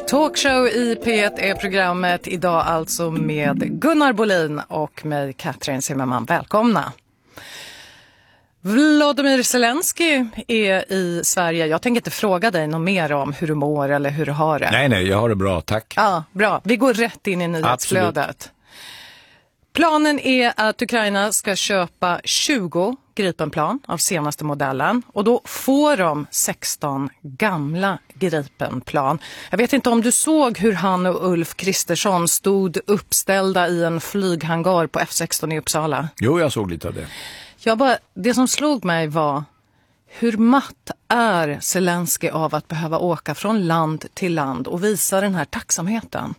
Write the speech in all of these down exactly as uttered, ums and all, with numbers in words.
Talkshow i P ett är programmet idag alltså med Gunnar Bolin och mig, Katrin Zimmerman. Välkomna! Volodymyr Zelensky är i Sverige. Jag tänker inte fråga dig något mer om hur du mår eller hur du har det. Nej, nej, jag har det bra, tack. Ja, bra. Vi går rätt in i nyhetsflödet. Absolut. Planen är att Ukraina ska köpa tjugo Gripenplan av senaste modellen och då får de sexton gamla Gripenplan. Jag vet inte om du såg hur han och Ulf Kristersson stod uppställda i en flyghangar på F sexton i Uppsala. Jo, jag såg lite av det. Jag bara, det som slog mig var hur matt är Zelensky av att behöva åka från land till land och visa den här tacksamheten.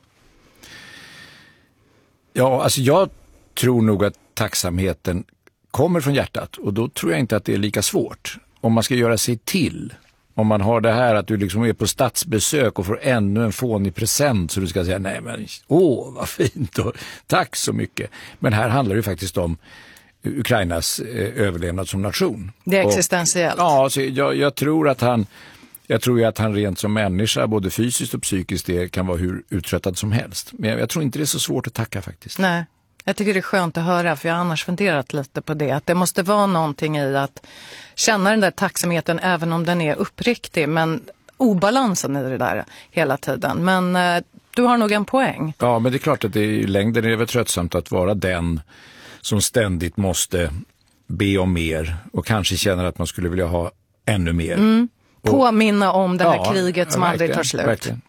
Ja, alltså jag tror nog att tacksamheten kommer från hjärtat och då tror jag inte att det är lika svårt. Om man ska göra sig till, om man har det här att du liksom är på statsbesök och får ännu en fånig present så du ska säga nej men åh vad fint och tack så mycket. Men här handlar det faktiskt om Ukrainas eh, överlevnad som nation. Det är existentiellt. Och, ja, så jag, jag tror att han jag tror ju att han rent som människa både fysiskt och psykiskt det kan vara hur uttröttad som helst. Men jag, jag tror inte det är så svårt att tacka faktiskt. Nej. Jag tycker det är skönt att höra, för jag har annars funderat lite på det. Att det måste vara någonting i att känna den där tacksamheten även om den är uppriktig. Men obalansen i det där hela tiden. Men eh, du har nog en poäng. Ja, men det är klart att det är, i längden är det tröttsamt att vara den som ständigt måste be om mer. Och kanske känner att man skulle vilja ha ännu mer. Mm. Påminna om det här ja, kriget som ja, aldrig tar slut. Verkligen.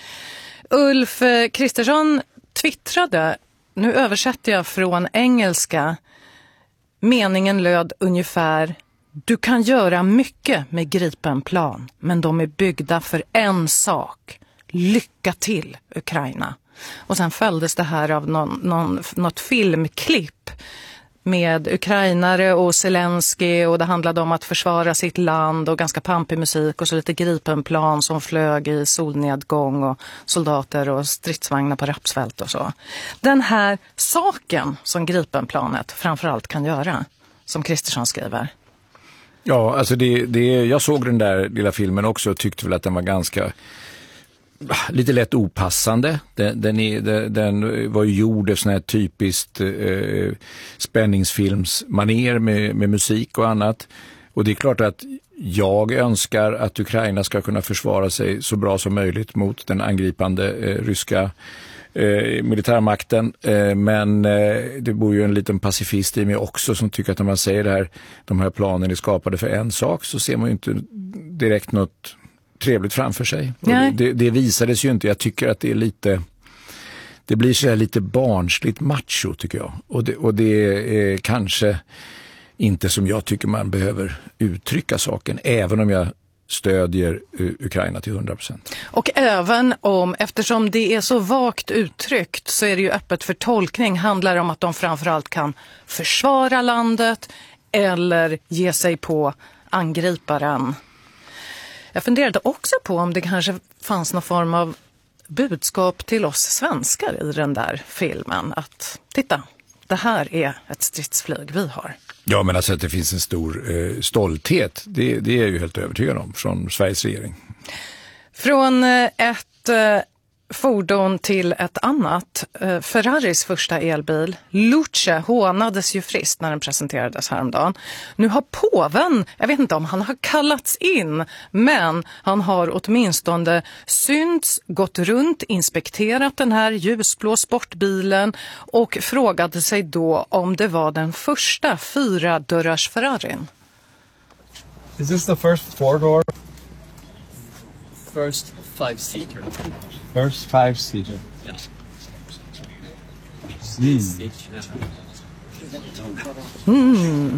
Ulf Kristersson twittrade. Nu översätter jag från engelska. Meningen löd ungefär: du kan göra mycket med Gripenplan, men de är byggda för en sak. Lycka till, Ukraina. Och sen följdes det här av någon, någon, något filmklipp med ukrainare och Zelensky, och det handlade om att försvara sitt land och ganska pampig musik och så lite Gripenplan som flög i solnedgång och soldater och stridsvagnar på rapsfält och så. Den här saken som Gripenplanet framförallt kan göra, som Kristersson skriver. Ja, alltså det, det, jag såg den där lilla filmen också och tyckte väl att den var ganska lite lätt opassande. Den, den, är, den var ju gjord av sån här typiskt eh, spänningsfilmsmaner med, med musik och annat. Och det är klart att jag önskar att Ukraina ska kunna försvara sig så bra som möjligt mot den angripande eh, ryska eh, militärmakten. Eh, men eh, det bor ju en liten pacifist i mig också som tycker att när man säger det här, de här planen är skapade för en sak, så ser man ju inte direkt något trevligt framför sig. Det, det visades ju inte. Jag tycker att det är lite det blir så här lite barnsligt macho tycker jag. Och det, och det är kanske inte som jag tycker man behöver uttrycka saken, även om jag stödjer Ukraina till hundra procent. Och även om, eftersom det är så vagt uttryckt så är det ju öppet för tolkning, handlar det om att de framförallt kan försvara landet eller ge sig på angriparen. Jag funderade också på om det kanske fanns någon form av budskap till oss svenskar i den där filmen. Att titta, det här är ett stridsflyg vi har. Ja, men alltså att det finns en stor eh, stolthet, det, det är jag ju helt övertygad om från Sveriges regering. Från eh, ett eh, fordon till ett annat. Eh, Ferraris första elbil, Luce, hånades ju friskt när den presenterades häromdagen. Nu har påven, jag vet inte om han har kallats in, men han har åtminstone synts, gått runt, inspekterat den här ljusblå sportbilen och frågade sig då om det var den första fyra dörrars Ferrarin. Is this the first four-door? First five-seater. First five-seater. Yes. Mm.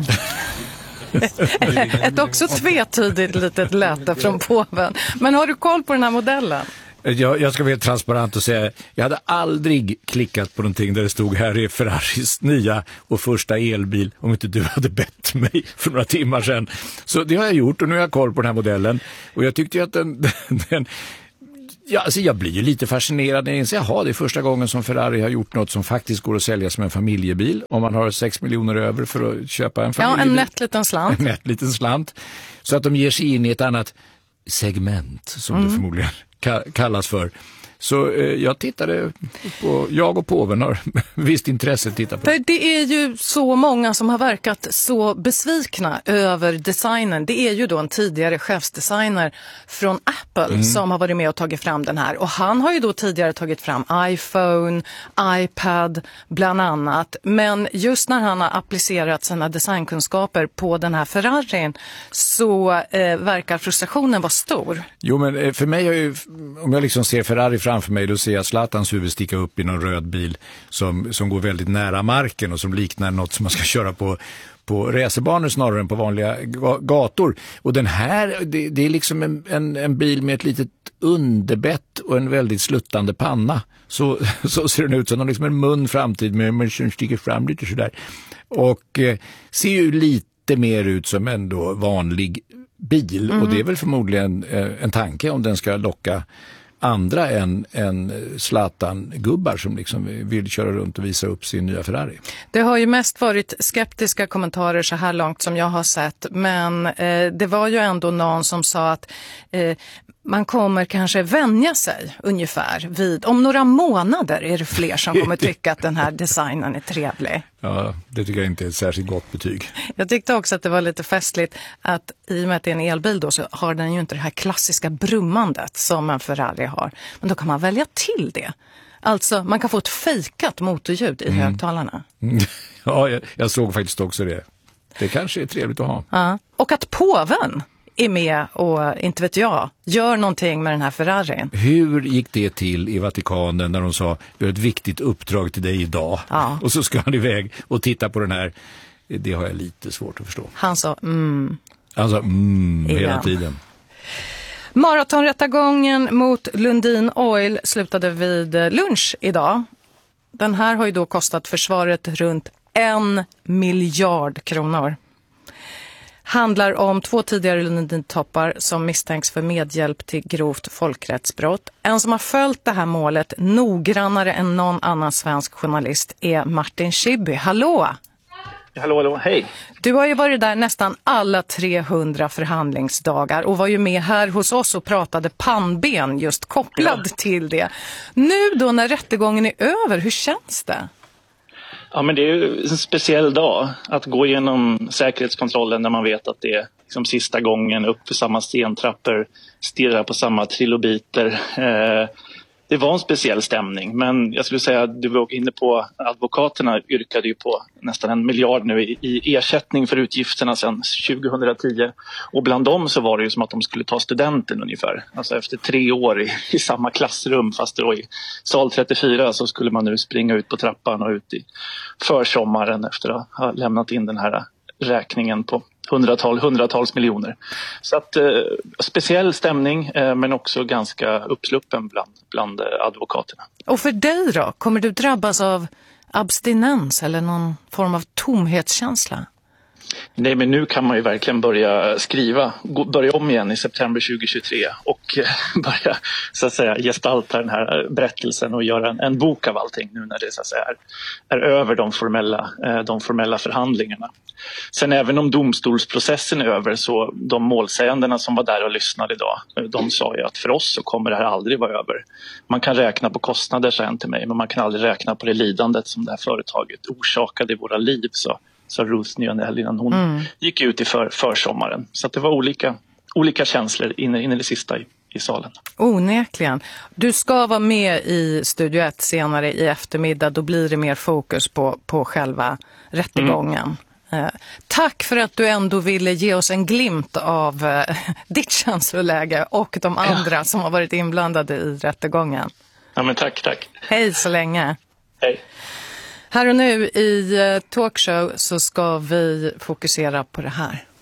Ett också tvetydigt litet läte från påven. Men har du koll på den här modellen? Jag, jag ska vara helt transparent och säga, jag hade aldrig klickat på någonting där det stod här är Ferraris nya och första elbil om inte du hade bett mig för några timmar sedan. Så det har jag gjort och nu har jag koll på den här modellen. Och jag tyckte ju att den... den ja, alltså jag blir ju lite fascinerad när jag inser, jaha, det är första gången som Ferrari har gjort något som faktiskt går att sälja som en familjebil. Om man har sex miljoner över för att köpa en familjebil. Ja, en nätt liten slant. En nätt liten slant. Så att de ger sig in i ett annat segment som mm. det förmodligen kallas för. Så eh, jag tittade på, jag och påven har visst intresse att titta på. För det är ju så många som har verkat så besvikna över designen. Det är ju då en tidigare chefsdesigner från Apple mm. som har varit med och tagit fram den här. Och han har ju då tidigare tagit fram iPhone, iPad bland annat. Men just när han har applicerat sina designkunskaper på den här Ferrarin så eh, verkar frustrationen vara stor. Jo, men för mig är ju, om jag liksom ser Ferrari framför mig, då ser jag Zlatans huvud sticka upp i någon röd bil som, som går väldigt nära marken och som liknar något som man ska köra på på racerbanor snarare än på vanliga gator. Och den här, det, det är liksom en, en, en bil med ett litet underbett och en väldigt sluttande panna. Så, så ser den ut, som liksom en mun framtid med, med som sticker fram lite sådär. Och eh, ser ju lite mer ut som en då vanlig bil. Mm. Och det är väl förmodligen eh, en tanke om den ska locka andra än, än Zlatan-gubbar som liksom vill köra runt och visa upp sin nya Ferrari. Det har ju mest varit skeptiska kommentarer så här långt som jag har sett, men eh, det var ju ändå någon som sa att eh, man kommer kanske vänja sig ungefär vid, om några månader är det fler som kommer tycka att den här designen är trevlig. Ja, det tycker jag inte är ett särskilt gott betyg. Jag tyckte också att det var lite festligt att i och med att det är en elbil då så har den ju inte det här klassiska brummandet som en Ferrari har. Men då kan man välja till det. Alltså man kan få ett fejkat motorljud i mm. högtalarna. Ja, jag, jag såg faktiskt också det. Det kanske är trevligt att ha. Ja. Och att påven är med och, inte vet jag, gör någonting med den här Ferrarin. Hur gick det till i Vatikanen när de sa vi har ett viktigt uppdrag till dig idag? Ja. Och så ska han iväg och titta på den här. Det har jag lite svårt att förstå. Han sa mm. Han sa mm hela igen. Tiden. Maratonrättegången mot Lundin Oil slutade vid lunch idag. Den här har ju då kostat försvaret runt en miljard kronor. Handlar om två tidigare Lundin-toppar som misstänks för medhjälp till grovt folkrättsbrott. En som har följt det här målet noggrannare än någon annan svensk journalist är Martin Schibbye. Hallå! Hallå, hallå, hej! Du har ju varit där nästan alla trehundra förhandlingsdagar och var ju med här hos oss och pratade pannben just kopplad ja. till det. Nu då när rättegången är över, hur känns det? Ja, men det är ju en speciell dag att gå igenom säkerhetskontrollen när man vet att det är liksom sista gången upp för samma stentrappor, stirra på samma trilobiter. Eh, det var en speciell stämning, men jag skulle säga att du var inne på advokaterna yrkade ju på nästan en miljard nu i, i ersättning för utgifterna sedan tjugohundratio. Och bland dem så var det ju som att de skulle ta studenten ungefär. Alltså efter tre år i, i samma klassrum, fast då i sal trettiofyra så skulle man nu springa ut på trappan och ut i försommaren efter att ha lämnat in den här räkningen på hundratal, hundratals miljoner. Så att eh, speciell stämning eh, men också ganska uppsluppen bland, bland eh, advokaterna. Och för dig då? Kommer du drabbas av abstinens eller någon form av tomhetskänsla? Nej, men nu kan man ju verkligen börja skriva, börja om igen i september tjugohundratjugotre och börja så att säga gestalta den här berättelsen och göra en, en bok av allting nu när det så att säga är, är över de formella, de formella förhandlingarna. Sen även om domstolsprocessen är över så de målsägandena som var där och lyssnade idag, de sa ju att för oss så kommer det här aldrig vara över. Man kan räkna på kostnader, sa en till mig, men man kan aldrig räkna på det lidandet som det här företaget orsakade i våra liv, så sa Ruth Nyandell innan hon mm. gick ut i för, försommaren. Så att det var olika, olika känslor in, in i det sista i, i salen. Onekligen. Du ska vara med i Studio ett senare i eftermiddag. Då blir det mer fokus på, på själva rättegången. Mm. Eh, tack för att du ändå ville ge oss en glimt av eh, ditt känsloläge och de andra ja. som har varit inblandade i rättegången. Ja, men tack, tack. Hej så länge. Hej. Här och nu i Talkshow så ska vi fokusera på det här.